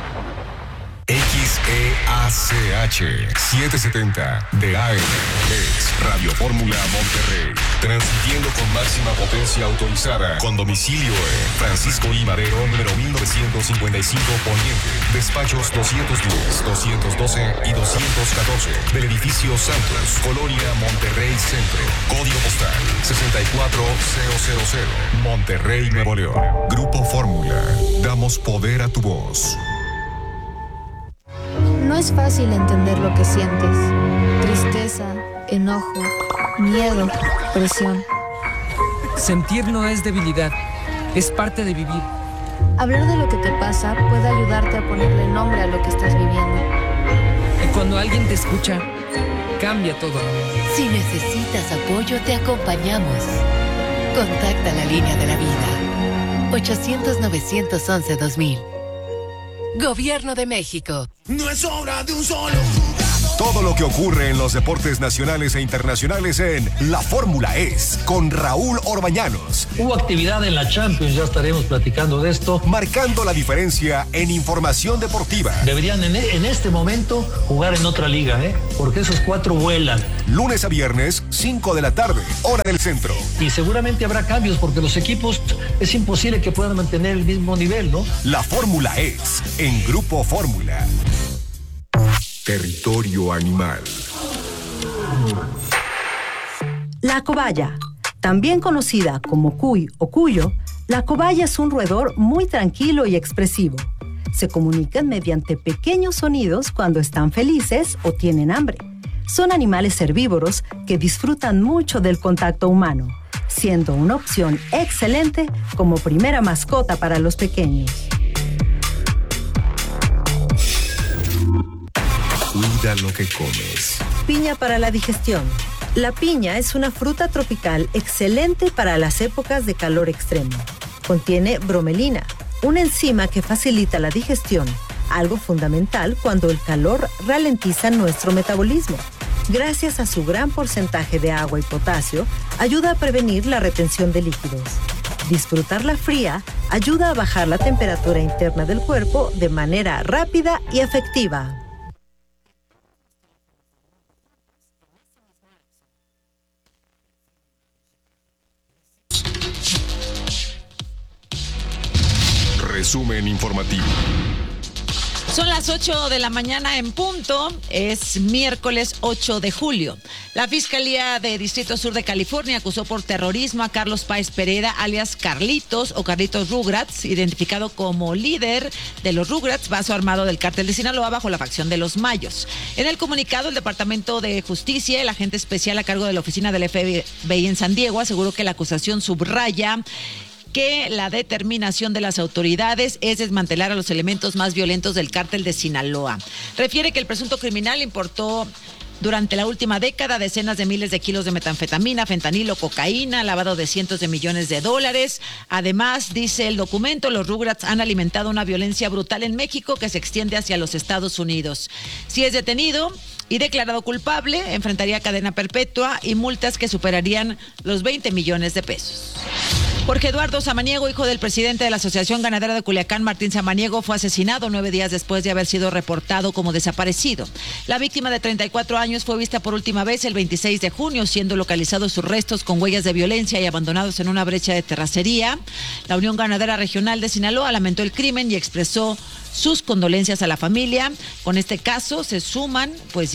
XEACH 770 de AM es Radio Fórmula Monterrey, transmitiendo con máxima potencia autorizada, con domicilio en Francisco I. Madero, número 1955 Poniente, despachos 210, 212 y 214 del edificio Santos, Colonia Monterrey Centro, código postal 64000, Monterrey, Nuevo León. Grupo Fórmula, damos poder a tu voz. No es fácil entender lo que sientes. tristeza, enojo, miedo, presión. Sentir no es debilidad, es parte de vivir. Hablar de lo que te pasa puede ayudarte a ponerle nombre a lo que estás viviendo. Y cuando alguien te escucha, cambia todo. Si necesitas apoyo, te acompañamos. Contacta la línea de la vida. 800-911-2000. Gobierno de México. No es obra de un solo. Todo lo que ocurre en los deportes nacionales e internacionales en La Fórmula Es, con Raúl Orbañanos. Hubo actividad en la Champions, ya estaremos platicando de esto. Marcando la diferencia en información deportiva. Deberían en este momento jugar en otra liga, porque esos 4 vuelan. Lunes a viernes, 5 de la tarde, hora del centro. Y seguramente habrá cambios, porque los equipos es imposible que puedan mantener el mismo nivel, ¿no? La Fórmula Es, en Grupo Fórmula. Territorio animal. La cobaya, también conocida como cuy o cuyo, la cobaya es un roedor muy tranquilo y expresivo. Se comunican mediante pequeños sonidos cuando están felices o tienen hambre. Son animales herbívoros que disfrutan mucho del contacto humano, siendo una opción excelente como primera mascota para los pequeños. Cuida lo que comes. Piña para la digestión. La piña es una fruta tropical excelente para las épocas de calor extremo. Contiene bromelina, una enzima que facilita la digestión, algo fundamental cuando el calor ralentiza nuestro metabolismo. Gracias a su gran porcentaje de agua y potasio, ayuda a prevenir la retención de líquidos. Disfrutarla fría ayuda a bajar la temperatura interna del cuerpo de manera rápida y efectiva. Resumen informativo. Son las 8 de la mañana en punto, es miércoles 8 de julio. La Fiscalía de Distrito Sur de California acusó por terrorismo a Carlos Páez Pereda, alias Carlitos o Carlitos Rugrats, identificado como líder de los Rugrats, brazo armado del cártel de Sinaloa bajo la facción de los Mayos. En el comunicado, el Departamento de Justicia, el agente especial a cargo de la oficina del FBI en San Diego, aseguró que la acusación subraya que la determinación de las autoridades es desmantelar a los elementos más violentos del cártel de Sinaloa. Refiere que el presunto criminal importó durante la última década decenas de miles de kilos de metanfetamina, fentanilo, cocaína, lavado de cientos de millones de dólares. Además, dice el documento, los Rugrats han alimentado una violencia brutal en México que se extiende hacia los Estados Unidos. Si es detenido y declarado culpable, enfrentaría cadena perpetua y multas que superarían los 20 millones de pesos. Jorge Eduardo Samaniego, hijo del presidente de la Asociación Ganadera de Culiacán, Martín Samaniego, fue asesinado 9 días después de haber sido reportado como desaparecido. La víctima de 34 años fue vista por última vez el 26 de junio, siendo localizados sus restos con huellas de violencia y abandonados en una brecha de terracería. La Unión Ganadera Regional de Sinaloa lamentó el crimen y expresó sus condolencias a la familia. Con este caso se suma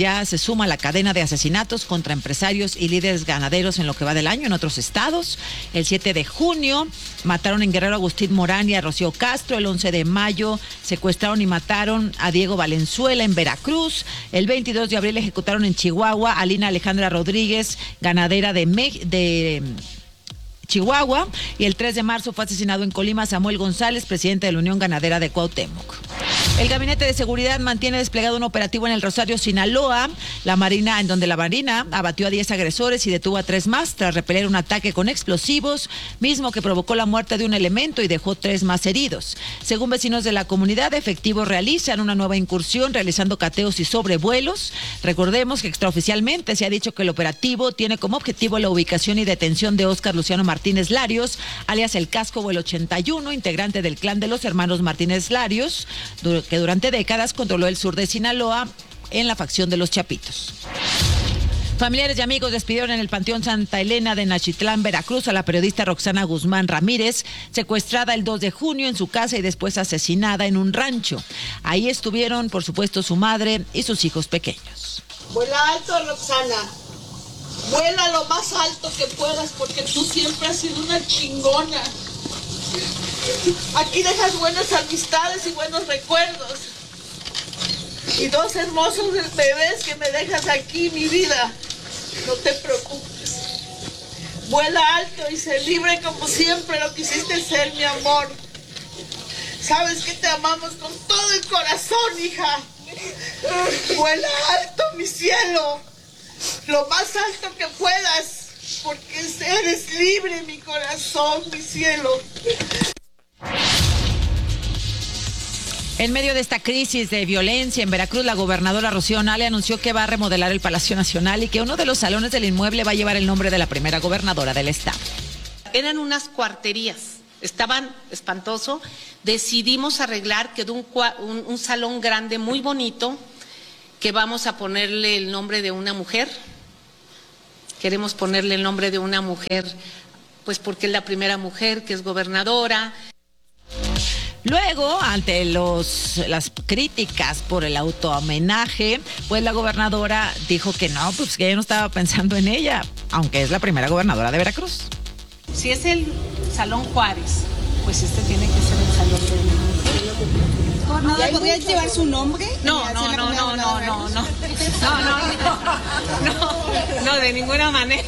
la cadena de asesinatos contra empresarios y líderes ganaderos en lo que va del año en otros estados. El 7 de junio mataron en Guerrero a Agustín Morán y a Rocío Castro. El 11 de mayo secuestraron y mataron a Diego Valenzuela en Veracruz. El 22 de abril ejecutaron en Chihuahua a Lina Alejandra Rodríguez, ganadera de Chihuahua, y el 3 de marzo fue asesinado en Colima Samuel González, presidente de la Unión Ganadera de Cuauhtémoc. El Gabinete de Seguridad mantiene desplegado un operativo en el Rosario, Sinaloa, en donde la Marina abatió a 10 agresores y detuvo a 3 más tras repeler un ataque con explosivos, mismo que provocó la muerte de un elemento y dejó 3 más heridos. Según vecinos de la comunidad, efectivos realizan una nueva incursión realizando cateos y sobrevuelos. Recordemos que extraoficialmente se ha dicho que el operativo tiene como objetivo la ubicación y detención de Óscar Luciano Martínez Larios, alias El Casco o el 81, integrante del clan de los hermanos Martínez Larios, que durante décadas controló el sur de Sinaloa en la facción de los Chapitos. Familiares y amigos despidieron en el Panteón Santa Elena de Nachitlán, Veracruz, a la periodista Roxana Guzmán Ramírez, secuestrada el 2 de junio en su casa y después asesinada en un rancho. Ahí estuvieron, por supuesto, su madre y sus hijos pequeños. Vuela alto, Roxana. Vuela lo más alto que puedas porque tú siempre has sido una chingona. Aquí dejas buenas amistades y buenos recuerdos. y 2 hermosos bebés que me dejas aquí, mi vida. No te preocupes. Vuela alto y sé libre como siempre lo quisiste ser, mi amor. Sabes que te amamos con todo el corazón, hija. Vuela alto, mi cielo. Lo más alto que puedas, porque eres libre, mi corazón, mi cielo. En medio de esta crisis de violencia en Veracruz, la gobernadora Rocío Nale anunció que va a remodelar el Palacio Nacional y que uno de los salones del inmueble va a llevar el nombre de la primera gobernadora del estado. Eran unas cuarterías, estaban espantoso. Decidimos arreglar, quedó un salón grande muy bonito, que vamos a ponerle el nombre de una mujer. Queremos ponerle el nombre de una mujer, pues porque es la primera mujer que es gobernadora. Luego, ante las críticas por el autohomenaje, pues la gobernadora dijo que no, pues que ella no estaba pensando en ella, aunque es la primera gobernadora de Veracruz. Si es el Salón Juárez, pues este tiene que ser el Salón de la ¿Gobernadora podría llevar su nombre? No, de ninguna manera.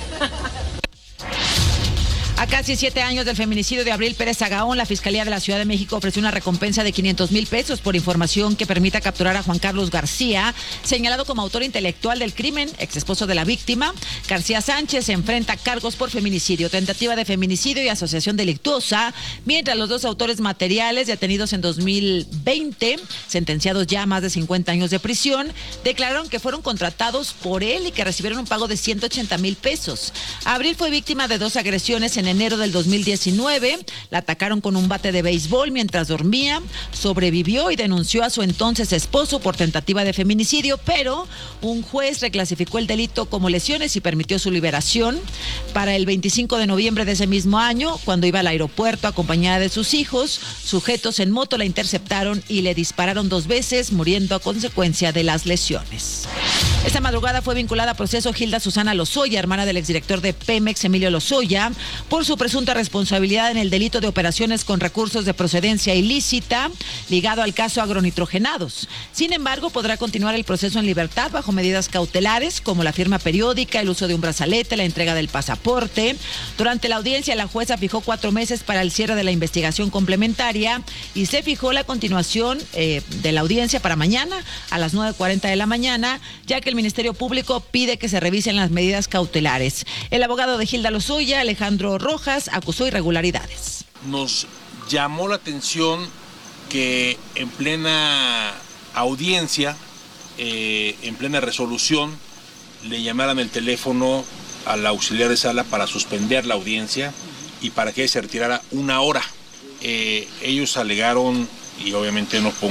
A casi 7 años del feminicidio de Abril Pérez Agaón, la Fiscalía de la Ciudad de México ofreció una recompensa de 500,000 pesos por información que permita capturar a Juan Carlos García, señalado como autor intelectual del crimen, ex esposo de la víctima. García Sánchez se enfrenta a cargos por feminicidio, tentativa de feminicidio y asociación delictuosa, mientras los 2 autores materiales, detenidos en 2020, sentenciados ya a más de 50 años de prisión, declararon que fueron contratados por él y que recibieron un pago de 180,000 pesos. Abril fue víctima de 2 agresiones en enero del 2019, la atacaron con un bate de béisbol mientras dormía, sobrevivió y denunció a su entonces esposo por tentativa de feminicidio, pero un juez reclasificó el delito como lesiones y permitió su liberación. Para el 25 de noviembre de ese mismo año, cuando iba al aeropuerto acompañada de sus hijos, sujetos en moto la interceptaron y le dispararon 2 veces, muriendo a consecuencia de las lesiones. Esta madrugada fue vinculada a proceso Hilda Susana Lozoya, hermana del exdirector de Pemex, Emilio Lozoya, por su presunta responsabilidad en el delito de operaciones con recursos de procedencia ilícita ligado al caso agronitrogenados. Sin embargo, podrá continuar el proceso en libertad bajo medidas cautelares como la firma periódica, el uso de un brazalete, la entrega del pasaporte. Durante la audiencia, la jueza fijó 4 meses para el cierre de la investigación complementaria y se fijó la continuación de la audiencia para mañana a las 9:40 de la mañana, ya que el Ministerio Público pide que se revisen las medidas cautelares. El abogado de Hilda Lozoya, Alejandro Rojas, acusó irregularidades. Nos llamó la atención que en plena audiencia, en plena resolución, le llamaran el teléfono al auxiliar de sala para suspender la audiencia y para que se retirara 1 hora. Ellos alegaron, y obviamente no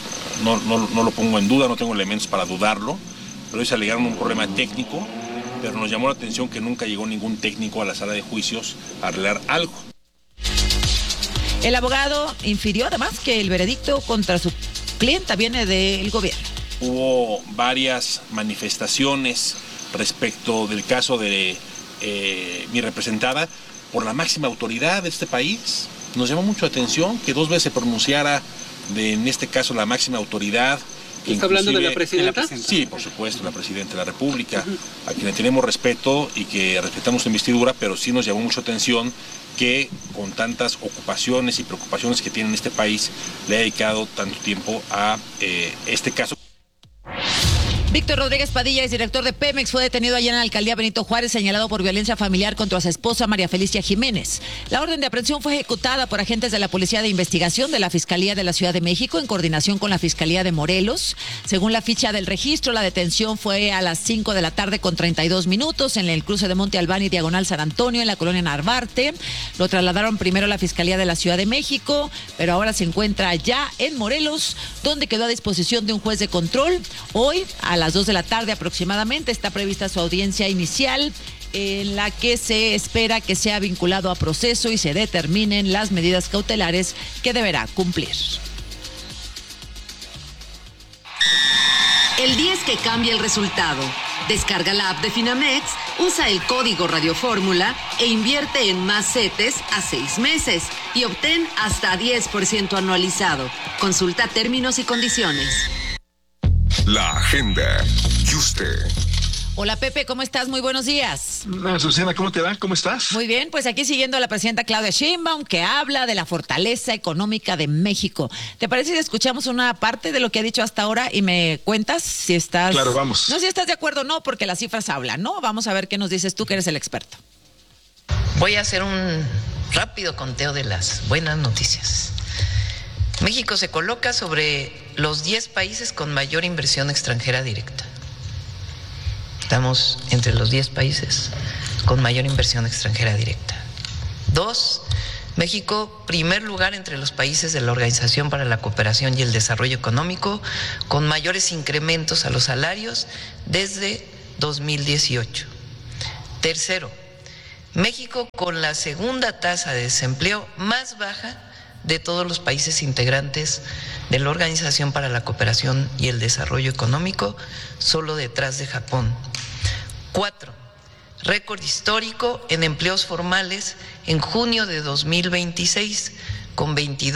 lo pongo en duda, no tengo elementos para dudarlo, pero ellos alegaron un problema técnico, pero nos llamó la atención que nunca llegó ningún técnico a la sala de juicios a arreglar algo. El abogado infirió además que el veredicto contra su clienta viene del gobierno. Hubo varias manifestaciones respecto del caso de mi representada por la máxima autoridad de este país. Nos llamó mucho la atención que 2 veces se pronunciara en este caso la máxima autoridad. ¿Está hablando de la presidenta? Sí, por supuesto, la presidenta de la República, a quien le tenemos respeto y que respetamos su investidura, pero sí nos llamó mucho atención que con tantas ocupaciones y preocupaciones que tiene en este país, le ha dedicado tanto tiempo a este caso. Víctor Rodríguez Padilla, exdirector de Pemex, fue detenido allá en la alcaldía Benito Juárez, señalado por violencia familiar contra su esposa María Felicia Jiménez. La orden de aprehensión fue ejecutada por agentes de la Policía de Investigación de la Fiscalía de la Ciudad de México en coordinación con la Fiscalía de Morelos. Según la ficha del registro, la detención fue a las 5 de la tarde con 32 minutos en el cruce de Monte Albán y Diagonal San Antonio, en la colonia Narvarte. Lo trasladaron primero a la Fiscalía de la Ciudad de México, pero ahora se encuentra ya en Morelos, donde quedó a disposición de un juez de control. Hoy, a las 2 de la tarde aproximadamente, está prevista su audiencia inicial, en la que se espera que sea vinculado a proceso y se determinen las medidas cautelares que deberá cumplir. El 10 que cambia el resultado. Descarga la app de Finamex, usa el código Radio Fórmula e invierte en más CETES a 6 meses y obtén hasta 10% anualizado. Consulta términos y condiciones. la agenda. ¿Y usted? Hola Pepe, ¿cómo estás? Muy buenos días. Susana, ¿cómo te va? ¿Cómo estás? Muy bien, pues aquí siguiendo a la presidenta Claudia Sheinbaum, que habla de la fortaleza económica de México. ¿Te parece si escuchamos una parte de lo que ha dicho hasta ahora y me cuentas si estás... Claro, vamos. No, si estás de acuerdo o no, porque las cifras hablan, ¿no? Vamos a ver qué nos dices tú, que eres el experto. Voy a hacer un rápido conteo de las buenas noticias. México se coloca sobre los 10 países con mayor inversión extranjera directa. Estamos entre los 10 países con mayor inversión extranjera directa. 2, México, primer lugar entre los países de la Organización para la Cooperación y el Desarrollo Económico, con mayores incrementos a los salarios desde 2018. 3, México con la segunda tasa de desempleo más baja de todos los países integrantes de la Organización para la Cooperación y el Desarrollo Económico, solo detrás de Japón. 4, récord histórico en empleos formales en junio de 2026, con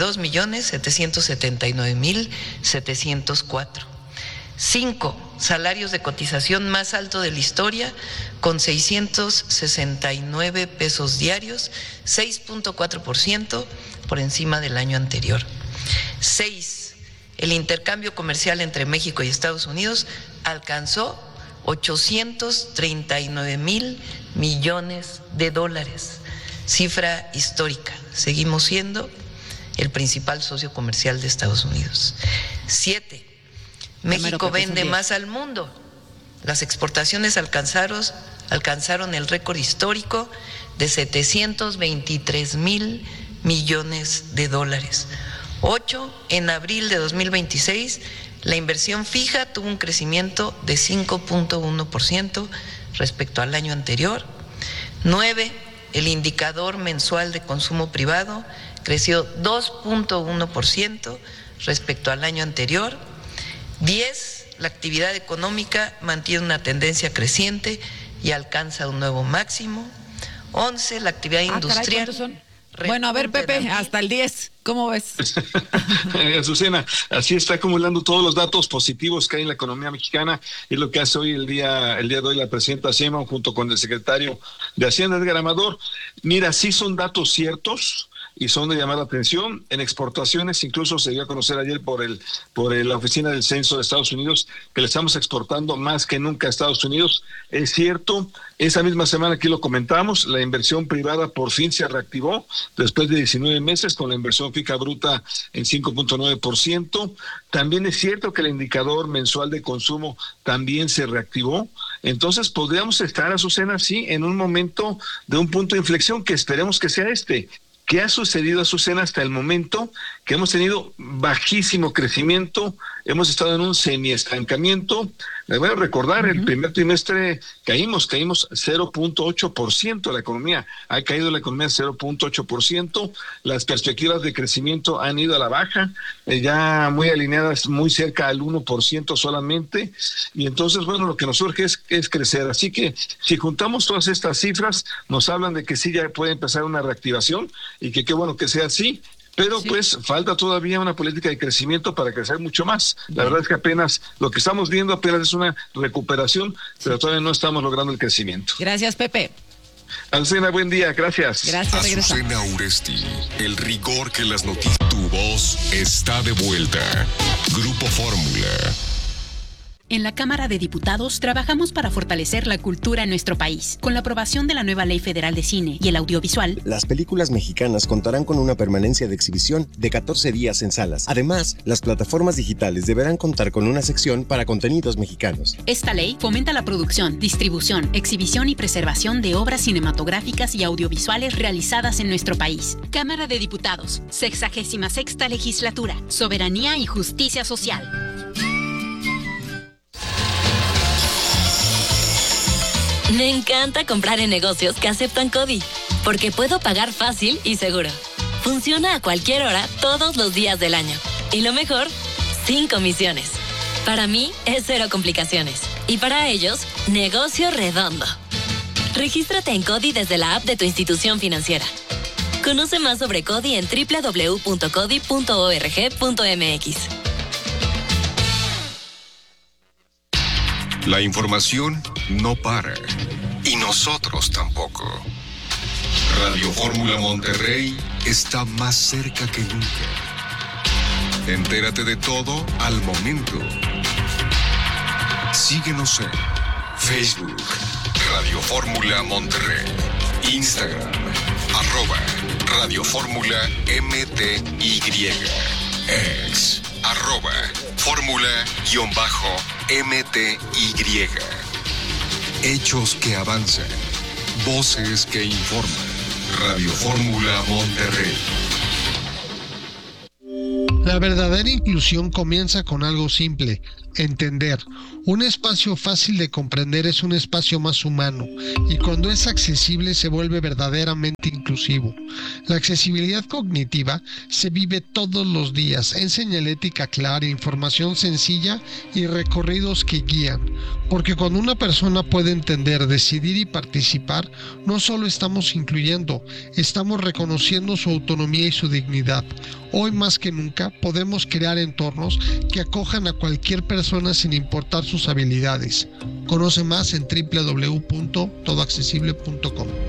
22.779.704. 5, salarios de cotización más alto de la historia, con 669 pesos diarios, 6.4% por encima del año anterior. 6, el intercambio comercial entre México y Estados Unidos alcanzó 839,000 millones de dólares, cifra histórica. Seguimos siendo el principal socio comercial de Estados Unidos. 7, México vende más al mundo. Las exportaciones alcanzaron el récord histórico de 723,000 millones de dólares. 8, en abril de 2026, la inversión fija tuvo un crecimiento de 5.1% respecto al año anterior. 9, el indicador mensual de consumo privado creció 2.1% respecto al año anterior. 10, la actividad económica mantiene una tendencia creciente y alcanza un nuevo máximo. 11, la actividad industrial. ¿Cuántos son? Bueno, a ver, Pepe, hasta el 10, ¿cómo ves? Azucena, así está acumulando todos los datos positivos que hay en la economía mexicana, y lo que hace hoy el día de hoy la presidenta Sheinbaum junto con el secretario de Hacienda, Edgar Amador. Mira, sí son datos ciertos y son de llamar la atención. En exportaciones, incluso se dio a conocer ayer por la Oficina del Censo de Estados Unidos que le estamos exportando más que nunca a Estados Unidos. Es cierto, esa misma semana aquí lo comentamos, la inversión privada por fin se reactivó después de 19 meses con la inversión fija bruta en 5.9%. También es cierto que el indicador mensual de consumo también se reactivó. Entonces podríamos estar, Azucena, sí, en un momento de un punto de inflexión que esperemos que sea este. ¿Qué ha sucedido, Azucena, hasta el momento? Que hemos tenido bajísimo crecimiento, hemos estado en un semiestancamiento. Les voy a recordar, el primer trimestre caímos 0.8% la economía. Ha caído la economía 0.8%. Las perspectivas de crecimiento han ido a la baja, ya muy alineadas, muy cerca al 1% solamente. Y entonces, bueno, lo que nos surge es crecer. Así que si juntamos todas estas cifras, nos hablan de que sí ya puede empezar una reactivación y que qué bueno que sea así. Pero sí, pues falta todavía una política de crecimiento para crecer mucho más. La verdad es que apenas lo que estamos viendo apenas es una recuperación, pero todavía no estamos logrando el crecimiento. Gracias, Pepe. Azucena, buen día, gracias. Gracias, Azucena Uresti, el rigor que las noticias. Tu voz está de vuelta. Grupo Fórmula. En la Cámara de Diputados trabajamos para fortalecer la cultura en nuestro país. Con la aprobación de la nueva Ley Federal de Cine y el Audiovisual, las películas mexicanas contarán con una permanencia de exhibición de 14 días en salas. Además, las plataformas digitales deberán contar con una sección para contenidos mexicanos. Esta ley fomenta la producción, distribución, exhibición y preservación de obras cinematográficas y audiovisuales realizadas en nuestro país. Cámara de Diputados, 66ª Legislatura, Soberanía y Justicia Social. Me encanta comprar en negocios que aceptan CODI, porque puedo pagar fácil y seguro. Funciona a cualquier hora, todos los días del año. Y lo mejor, sin comisiones. Para mí, es cero complicaciones. Y para ellos, negocio redondo. Regístrate en CODI desde la app de tu institución financiera. Conoce más sobre CODI en www.codi.org.mx. La información no para. Y nosotros tampoco. Radio Fórmula Monterrey está más cerca que nunca. Entérate de todo al momento. Síguenos en Facebook, Radio Fórmula Monterrey, Instagram, @Radio Fórmula MTY, ex, @Fórmula_MTY. Hechos que avanzan, voces que informan. Radio Fórmula Monterrey. La verdadera inclusión comienza con algo simple: entender. Un espacio fácil de comprender es un espacio más humano, y cuando es accesible se vuelve verdaderamente inclusivo. La accesibilidad cognitiva se vive todos los días en señalética clara, información sencilla y recorridos que guían. Porque cuando una persona puede entender, decidir y participar, no solo estamos incluyendo, estamos reconociendo su autonomía y su dignidad. Hoy más que nunca podemos crear entornos que acojan a cualquier persona sin importar sus habilidades. Conoce más en www.todoaccesible.com.